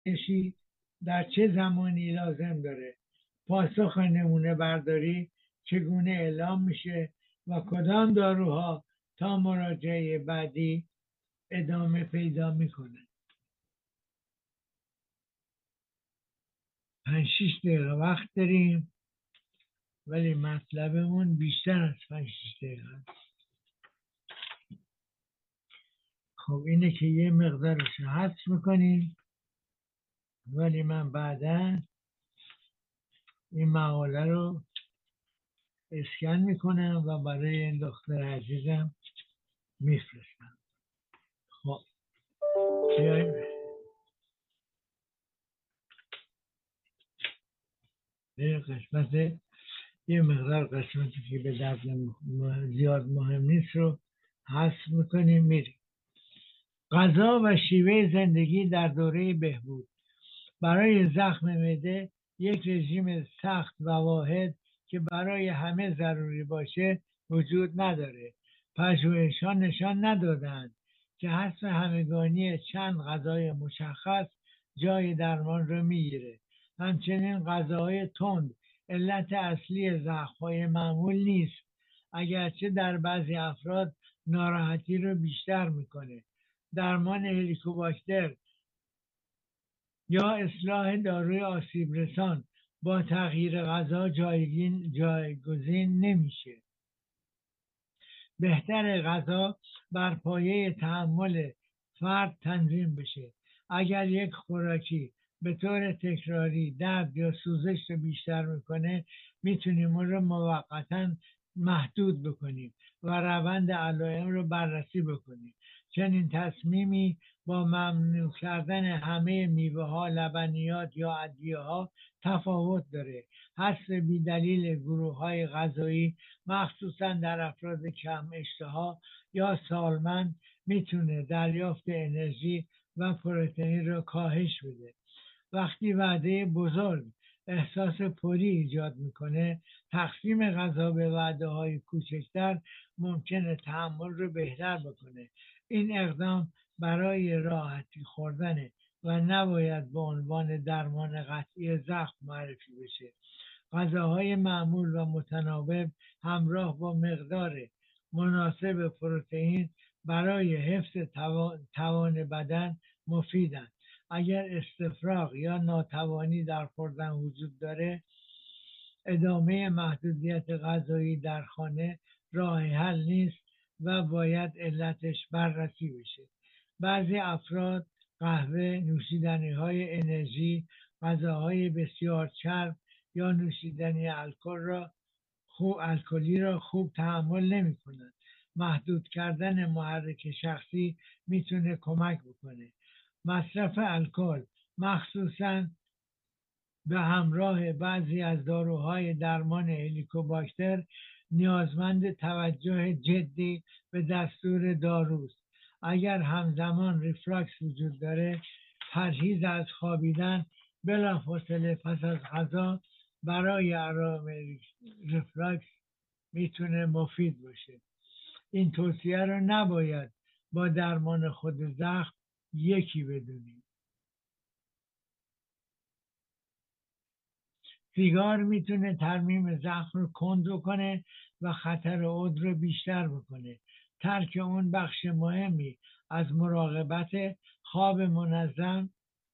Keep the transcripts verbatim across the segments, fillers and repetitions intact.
آزمایشی در چه زمانی لازم داره؟ پاسخ نمونه برداری چگونه اعلام میشه و کدام داروها تا مراجعه بعدی ادامه پیدا میکنه؟ پنج شیش دقیقه وقت داریم، ولی مطلبمون بیشتر از پنج شیش دقیقه است. خب اینه که یه مقدارش رو حذف میکنیم، ولی من بعدا این مقاله رو اسکن میکنم و برای این دختر عزیزم میفرستم. خب بیایم به قسمت، یه مقدار قسمتی که به درد زیاد مهم نیست رو حذف میکنیم میریم. غذا و شیوه زندگی در دوره بهبود. برای زخم معده یک رژیم سخت و واحد که برای همه ضروری باشه وجود نداره. پژوهش‌ها نشان ندادند که حذف همگانی چند غذای مشخص جای درمان رو میگیره. همچنین غذاهای تند علت اصلی زخم‌های معمول نیست، اگرچه در بعضی افراد ناراحتی رو بیشتر میکنه. درمان هلیکوباکتر یا اصلاح داروی آسیب رسان با تغییر غذا جایگین جایگزین نمیشه. بهتر غذا بر پایه تحمل فرد تنظیم بشه. اگر یک خوراکی به طور تکراری درد یا سوزش رو بیشتر میکنه، میتونیم اون رو موقتا محدود بکنیم و روند علائم رو بررسی بکنیم. چنین تصمیمی با ممنوع کردن همه میوه ها، لبنیات یا ادویه ها تفاوت داره. حذف بیدلیل گروه های غذایی مخصوصا در افراد کم اشتها یا سالمند میتونه دریافت انرژی و پروتئین رو کاهش بده. وقتی وعده بزرگ احساس پری ایجاد میکنه، تقسیم غذا به وعده های کوچکتر ممکنه تحمل رو بهتر بکنه. این اقدام برای راحتی خوردنه و نباید به عنوان درمان قطعی زخم معرفی بشه. غذاهای معمول و متناوب همراه با مقدار مناسب پروتئین برای حفظ توان بدن مفیدند. اگر استفراغ یا ناتوانی در خوردن وجود داره، ادامه محدودیت غذایی در خانه راه حل نیست و باید علتش بررسی بشه. بعضی افراد قهوه، نوشیدنی های انرژی، غذاهای بسیار چرب یا نوشیدنی الکل را خوب الکلی را خوب تحمل نمی کنند. محدود کردن محرک شخصی میتونه کمک بکنه. مصرف الکل مخصوصا به همراه بعضی از داروهای درمان هلیکوباکتر نیازمند توجه جدی به دستور داروست. اگر همزمان ریفلاکس وجود داره، پرهیز از خوابیدن بلافاصله پس از غذا برای آرام ریفلاکس میتونه مفید باشه. این توصیه رو نباید با درمان خود زخم یکی بدونیم. سیگار میتونه ترمیم زخم رو کند کنه و خطر عود رو بیشتر بکنه. ترک اون بخش مهمی از مراقبت. خواب منظم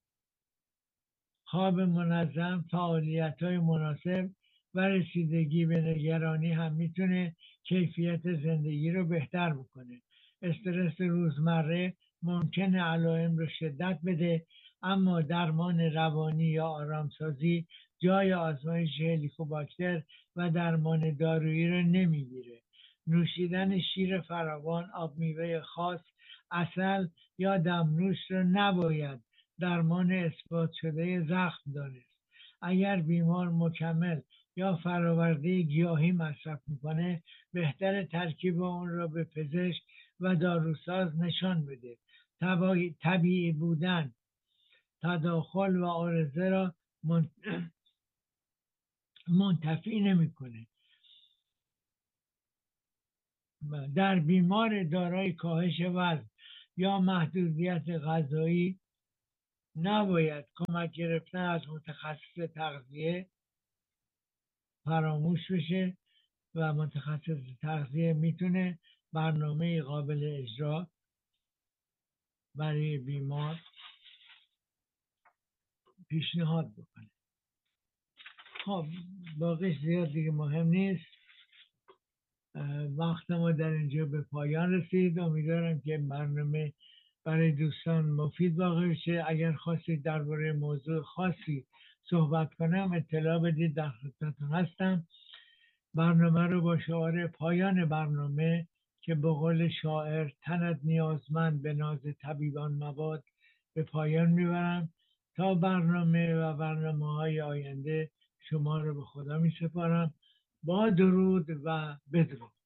خواب منظم، فعالیت های مناسب و رسیدگی به نگرانی هم میتونه کیفیت زندگی رو بهتر بکنه. استرس روزمره ممکنه علائم رو شدت بده، اما درمان روانی یا آرامسازی جای آزمایش هلیکوباکتر و درمان دارویی رو نمیگیره. نوشیدن شیر فراوان، آب میوه خاص، عسل یا دمنوش رو نباید درمان اثبات شده زخم دانست. اگر بیمار مکمل یا فراورده گیاهی مصرف میکنه، بهتر ترکیب اون را به پزشک و داروساز نشان بده. طبیعی بودن تداخل و عارضه را منتفی نمیکنه. در بیمار دارای کاهش وزن یا محدودیت غذایی نباید کمک گرفتن از متخصص تغذیه فراموش بشه و متخصص تغذیه میتونه برنامه قابل اجرا برای بیمار پیشنهاد بکنه. خب باقیش زیاد دیگه مهم نیست. وقت ما در اینجا به پایان رسید. امیدوارم که برنامه برای دوستان مفید واقع بشه. اگر خواستید درباره موضوع خاصی صحبت کنم اطلاع بدید، در خدمتتون هستم. برنامه رو با شعار پایان برنامه که به قول شاعر تنت نیازمند به ناز طبیبان مباد به پایان میبرم. تا برنامه و برنامه های آینده شما رو به خدا می سپارم. با درود و بدرود.